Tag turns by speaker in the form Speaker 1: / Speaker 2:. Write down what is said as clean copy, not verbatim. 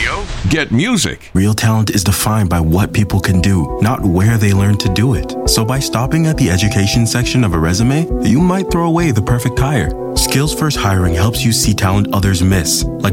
Speaker 1: radio, get music.
Speaker 2: Real talent is defined by what people can do, not where they learn to do it. So by stopping at the education section of a resume, you might throw away the perfect hire. Skills First Hiring helps you see talent others miss, like